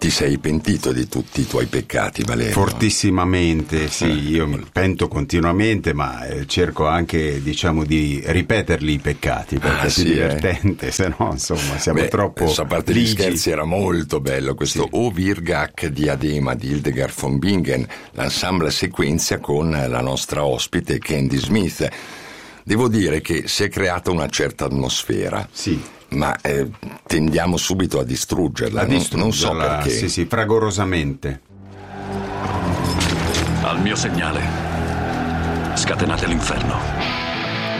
Ti sei pentito di tutti i tuoi peccati, Valerio? Fortissimamente, sì, io mi pento continuamente, ma cerco anche, diciamo, di ripeterli i peccati, perché è più divertente, se no, insomma, siamo troppo a parte ligi. gli scherzi, era molto bello questo O Virgach Diadema di Hildegard von Bingen, l'ensemble sequenzia con la nostra ospite Candy Smith. Devo dire che si è creata una certa atmosfera. Sì. Ma tendiamo subito a distruggerla, non so perché. Sì, fragorosamente. Al mio segnale, scatenate l'inferno.